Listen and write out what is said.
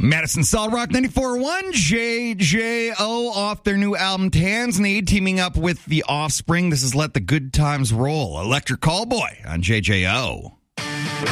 Madison Solid Rock 94.1, JJO off their new album Tansney, teaming up with The Offspring. This is Let the Good Times Roll. Electric Callboy on JJO.